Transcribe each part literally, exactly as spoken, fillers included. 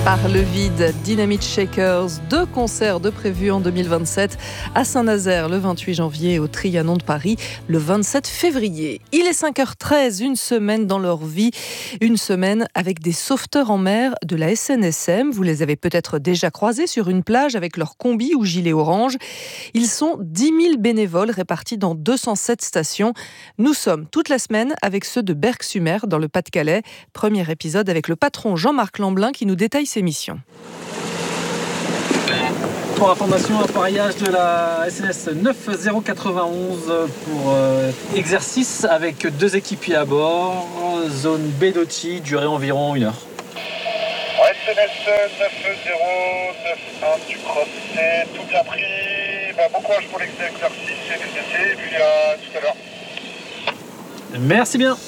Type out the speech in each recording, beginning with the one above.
Par le vide, Dynamite Shakers, deux concerts de prévus en deux mille vingt-sept à Saint-Nazaire le vingt-huit janvier et au Trianon de Paris le vingt-sept février. Il est cinq heures treize, une semaine dans leur vie, une semaine avec des sauveteurs en mer de la S N S M. Vous les avez peut-être déjà croisés sur une plage avec leur combi ou gilet orange. Ils sont dix mille bénévoles répartis dans deux cent sept stations. Nous sommes toute la semaine avec ceux de Berck-sur-Mer dans le Pas-de-Calais. Premier épisode avec le patron Jean-Marc Lamblin qui nous détaille ses missions. Pour information, appareillage de la S N S neuf zéro quatre-vingt-onze pour euh, exercice avec deux équipiers à bord, zone Bédotti, durée environ une heure. S N S neuf zéro neuf un, tu crosses, c'est tout bien pris. Bah, bon courage pour l'exercice et les essais, et puis à tout à l'heure. Merci bien.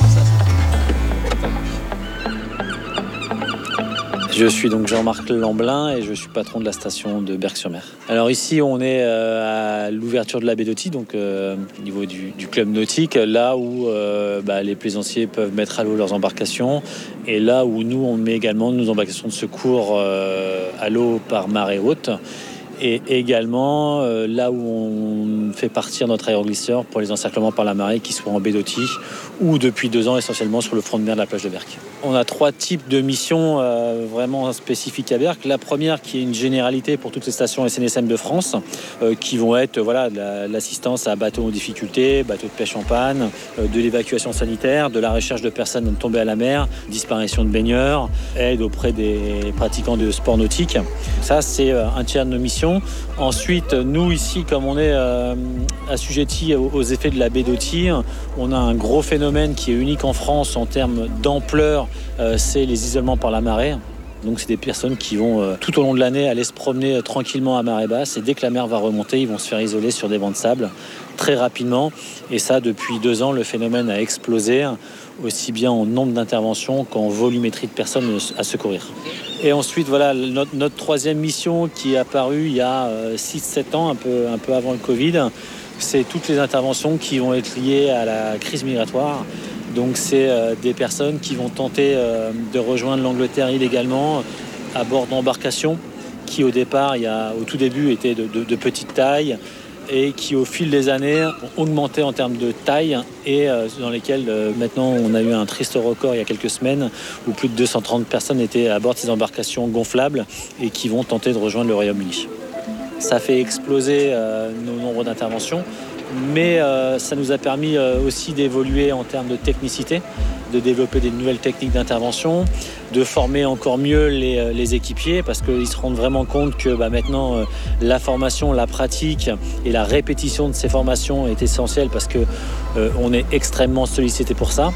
Je suis donc Jean-Marc Lamblin et je suis patron de la station de Berck-sur-Mer. Alors ici, on est euh, à l'ouverture de la Bédotti, donc euh, au niveau du, du club nautique, là où euh, bah, les plaisanciers peuvent mettre à l'eau leurs embarcations et là où nous, on met également nos embarcations de secours euh, à l'eau par marée haute. Et également euh, là où on fait partir notre aéroglisseur pour les encerclements par la marée, qui soit en Bédotti ou depuis deux ans essentiellement sur le front de mer de la plage de Berck. On a trois types de missions euh, vraiment spécifiques à Berck. La première qui est une généralité pour toutes les stations S N S M de France, euh, qui vont être voilà, la, l'assistance à bateaux en difficulté, bateaux de pêche en panne, euh, de l'évacuation sanitaire, de la recherche de personnes tombées à la mer, disparition de baigneurs, aide auprès des pratiquants de sport nautique. Ça, c'est un tiers de nos missions. Ensuite, nous ici, comme on est euh, assujettis aux effets de la Bédotti, on a un gros phénomène qui est unique en France en termes d'ampleur, euh, c'est les isolements par la marée. Donc c'est des personnes qui vont euh, tout au long de l'année aller se promener euh, tranquillement à marée basse et dès que la mer va remonter, ils vont se faire isoler sur des bancs de sable très rapidement. Et ça, depuis deux ans, le phénomène a explosé, aussi bien en nombre d'interventions qu'en volumétrie de personnes à secourir. Et ensuite, voilà, notre, notre troisième mission qui est apparue il y a euh, six sept ans, un peu, un peu avant le Covid, c'est toutes les interventions qui vont être liées à la crise migratoire. Donc c'est euh, des personnes qui vont tenter euh, de rejoindre l'Angleterre illégalement à bord d'embarcations qui au départ, il y a, au tout début, étaient de, de, de petite taille et qui au fil des années ont augmenté en termes de taille et euh, dans lesquelles euh, maintenant on a eu un triste record il y a quelques semaines où plus de deux cent trente personnes étaient à bord de ces embarcations gonflables et qui vont tenter de rejoindre le Royaume-Uni. Ça fait exploser euh, nos nombres d'interventions, mais euh, ça nous a permis euh, aussi d'évoluer en termes de technicité, de développer des nouvelles techniques d'intervention, de former encore mieux les, les équipiers parce qu'ils se rendent vraiment compte que bah, maintenant euh, la formation, la pratique et la répétition de ces formations est essentielle parce qu'on euh, est extrêmement sollicité pour ça.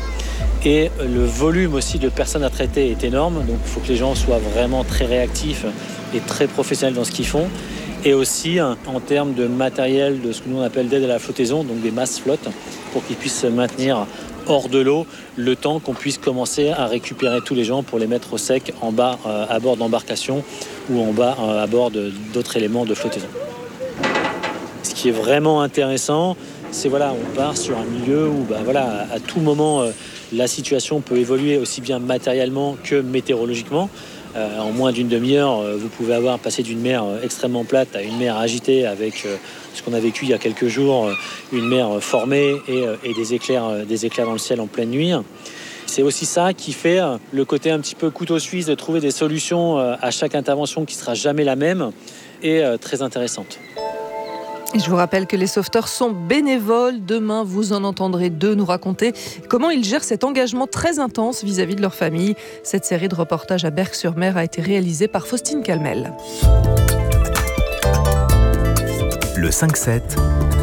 Et le volume aussi de personnes à traiter est énorme, donc il faut que les gens soient vraiment très réactifs et très professionnels dans ce qu'ils font. Et aussi en termes de matériel, de ce que nous on appelle d'aide à la flottaison, donc des masses flottes, pour qu'ils puissent se maintenir hors de l'eau le temps qu'on puisse commencer à récupérer tous les gens pour les mettre au sec en bas euh, à bord d'embarcations ou en bas euh, à bord de, d'autres éléments de flottaison. Ce qui est vraiment intéressant, c'est voilà, on part sur un milieu où bah, voilà, à, à tout moment euh, la situation peut évoluer aussi bien matériellement que météorologiquement. Euh, en moins d'une demi-heure, euh, vous pouvez avoir passé d'une mer euh, extrêmement plate à une mer agitée avec euh, ce qu'on a vécu il y a quelques jours, euh, une mer euh, formée et, euh, et des éclairs, euh, des éclairs dans le ciel en pleine nuit. C'est aussi ça qui fait euh, le côté un petit peu couteau suisse de trouver des solutions euh, à chaque intervention qui ne sera jamais la même et euh, très intéressante. Et je vous rappelle que les sauveteurs sont bénévoles. Demain, vous en entendrez deux nous raconter comment ils gèrent cet engagement très intense vis-à-vis de leur famille. Cette série de reportages à Berck-sur-Mer a été réalisée par Faustine Calmel. Le cinq sept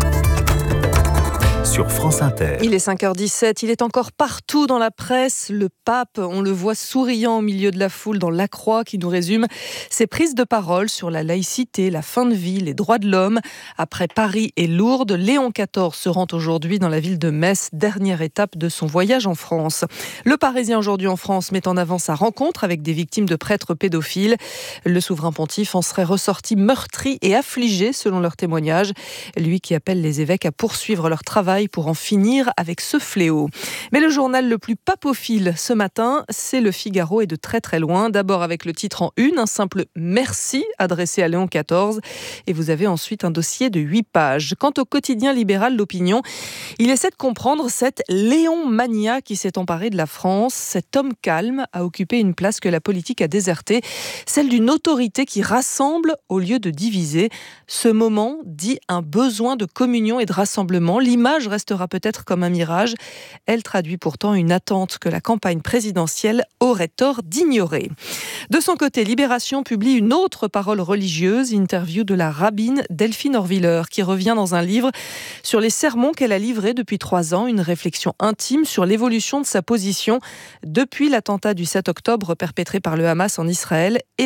sur France Inter. Il est cinq heures dix-sept, il est encore partout dans la presse. Le pape, on le voit souriant au milieu de la foule dans La Croix qui nous résume ses prises de parole sur la laïcité, la fin de vie, les droits de l'homme. Après Paris et Lourdes, Léon quatorze se rend aujourd'hui dans la ville de Metz, dernière étape de son voyage en France. Le Parisien aujourd'hui en France met en avant sa rencontre avec des victimes de prêtres pédophiles. Le souverain pontife en serait ressorti meurtri et affligé selon leurs témoignages. Lui qui appelle les évêques à poursuivre leur travail conseils pour en finir avec ce fléau. Mais le journal le plus papophile ce matin, c'est Le Figaro et de très très loin. D'abord avec le titre en une, un simple merci adressé à Léon quatorze. Et vous avez ensuite un dossier de huit pages. Quant au quotidien libéral L'Opinion, il essaie de comprendre cette Léon mania qui s'est emparée de la France. Cet homme calme a occupé une place que la politique a désertée, celle d'une autorité qui rassemble au lieu de diviser. Ce moment dit un besoin de communion et de rassemblement. L'image restera peut-être comme un mirage. Elle traduit pourtant une attente que la campagne présidentielle aurait tort d'ignorer. De son côté, Libération publie une autre parole religieuse, interview de la rabbine Delphine Orviller, qui revient dans un livre sur les sermons qu'elle a livrés depuis trois ans, une réflexion intime sur l'évolution de sa position depuis l'attentat du sept octobre perpétré par le Hamas en Israël et